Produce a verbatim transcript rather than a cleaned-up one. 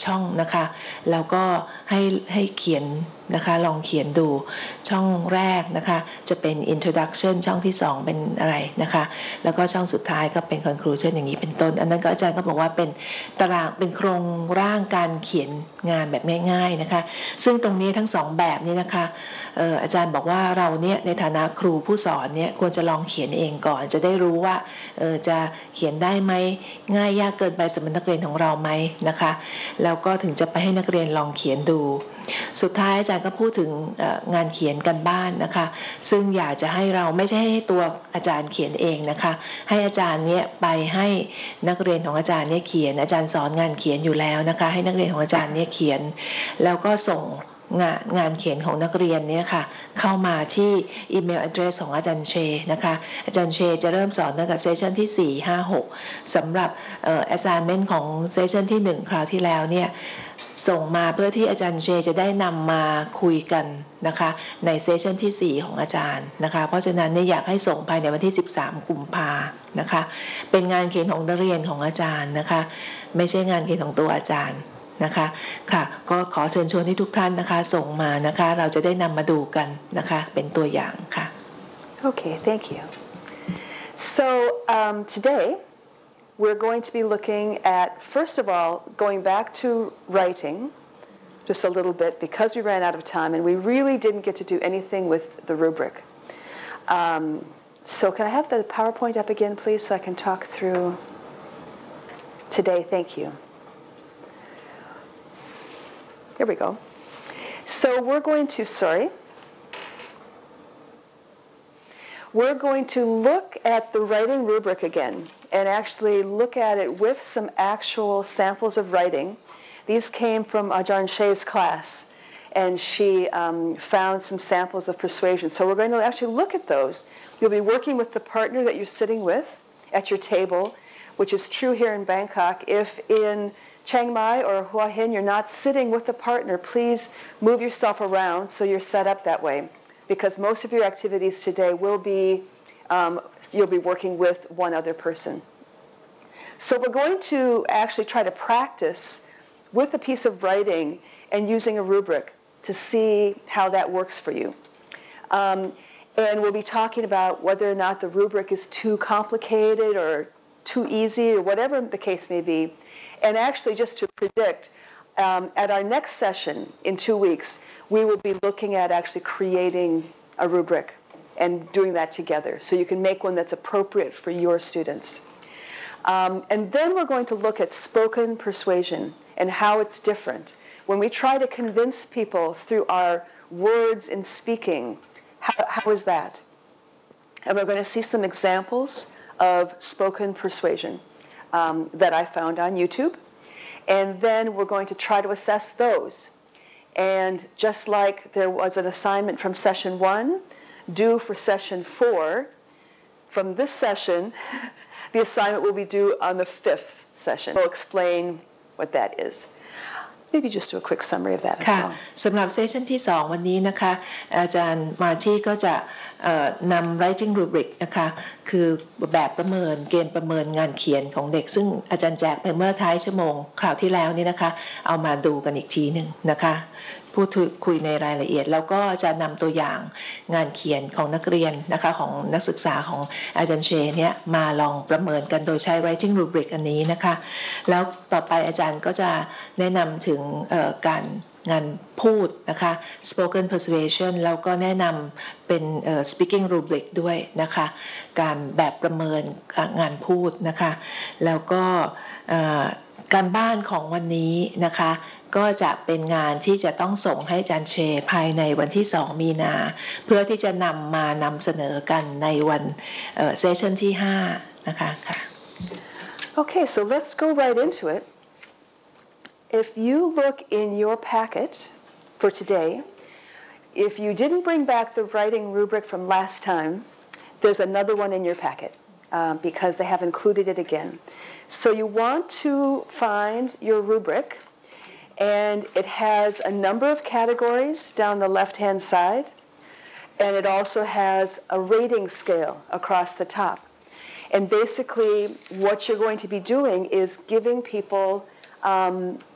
ช่องนะคะแล้วก็ให้ให้เขียนนะคะลองเขียนดูช่องแรกนะคะจะเป็น introduction ช่องที่สองเป็นอะไรนะคะแล้วก็ช่องสุดท้ายก็เป็น conclusion อย่างนี้เป็นต้นอันนั้นก็อาจารย์ก็บอกว่าเป็นตารางเป็นโครงร่างการเขียนงานแบบง่ายๆนะคะซึ่งตรงนี้ทั้งสองแบบนี้นะคะเอ่ออาจารย์บอกว่าเราเนี่ยในฐานะครูผู้สอนเนี่ยควรจะลองเขียนเองก่อนจะได้รู้ว่าเออจะเขียนได้ไหมง่ายยากเกินไปสำหรับนักเรียนของเราไหมนะคะแล้วก็ถึงจะไปให้นักเรียนลองเขียนดูสุดท้ายอาจารย์ก็พูดถึงงานเขียนกันบ้านนะคะซึ่งอยากจะให้เราไม่ใช่ให้ตัวอาจารย์เขียนเองนะคะให้อาจารย์เนี้ยไปให้นักเรียนของอาจารย์เนี้ยเขียนอาจารย์สอนงานเขียนอยู่แล้วนะคะให้นักเรียนของอาจารย์เนี้ยเขียนแล้วก็ส่งงานงานเขียนของนักเรียนเนี่ยค่ะเข้ามาที่อีเมล address ของอาจารย์เชนะคะอาจารย์เชจะเริ่มสอนตั้งแต่เซสชันที่สี่ ห้า หกสำหรับเอ่อ assignment ของเซสชันที่หนึ่งคราวที่แล้วเนี่ยส่งมาเพื่อที่อาจารย์เชจะได้นำมาคุยกันนะคะในเซสชันที่สี่ของอาจารย์นะคะเพราะฉะนั้นเนี่ยอยากให้ส่งภายในวันที่สิบสามกุมภานะคะเป็นงานเขียนของนักเรียนของอาจารย์นะคะไม่ใช่งานเขียนของตัวอาจารย์นะคะค่ะก็ขอเชิญชวนให้ทุกท่านนะคะส่งมานะคะเราจะได้นำมาดูกันนะคะเป็นตัวอย่างค่ะ Okay, thank you. So um, today we're going to be looking at, first of all, going back to writing just a little bit because we ran out of time and we really didn't get to do anything with the rubric. Um, so can I have the PowerPoint up again, please, so I can talk through today? Thank you. Here we go. So we're going to, sorry, we're going to look at the writing rubric again and actually look at it with some actual samples of writing. These came from Ajahn Shea's class, and she um, found some samples of persuasion. So we're going to actually look at those. You'll be working with the partner that you're sitting with at your table, which is true here in Bangkok. If in Chiang Mai or Hua Hin you're not sitting with a partner, please move yourself around so you're set up that way, because most of your activities today will be, um, you'll be working with one other person. So we're going to actually try to practice with a piece of writing and using a rubric to see how that works for you. Um, and we'll be talking about whether or not the rubric is too complicated or too easy or whatever the case may be. And actually, just to predict, um, at our next session in two weeks, we will be looking at actually creating a rubric and doing that together. So you can make one that's appropriate for your students. Um, and then we're going to look at spoken persuasion and how it's different. When we try to convince people through our words in speaking, how, how is that? And we're going to see some examples of spoken persuasion um, that I found on YouTube. And then we're going to try to assess those. And just like there was an assignment from session one, due for session four, from this session, the assignment will be due on the fifth session. We'll explain what that is. Maybe just do a quick summary of that as well. สำหรับเซสชันที่สองวันนี้นะคะอาจารย์มาร์ชี่ก็จะนำ writing rubric นะคะคือแบบประเมินเกณฑ์ประเมินงานเขียนของเด็กซึ่งอาจารย์แจกไปเมื่อท้ายชั่วโมงคราวที่แล้วนี่นะคะเอามาดูกันอีกทีหนึ่งนะคะพูดคุยในรายละเอียดแล้วก็จะนำตัวอย่างงานเขียนของนักเรียนนะคะของนักศึกษาของอาจารย์เชเนี่ยมาลองประเมินกันโดยใช้ writing rubric อันนี้นะคะแล้วต่อไปอาจารย์ก็จะแนะนำถึงการงานพูดนะคะ spoken persuasion แล้วก็แนะนำเป็น speaking rubric ด้วยนะคะการแบบประเมินงานพูดนะคะแล้วก็การบ้านของวันนี้นะคะก็จะเป็นงานที่จะต้องส่งให้อาจารย์เชภายในวันที่สองมีนาเพื่อที่จะนำมานำเสนอกันในวันเซสชันที่ห้านะคะค่ะ Okay, so let's go right into it. If you look in your packet for today, if you didn't bring back the writing rubric from last time, there's another one in your packet uh, because they have included it again. So you want to find your rubric, and it has a number of categories down the left-hand side, and it also has a rating scale across the top. And basically, what you're going to be doing is giving people um,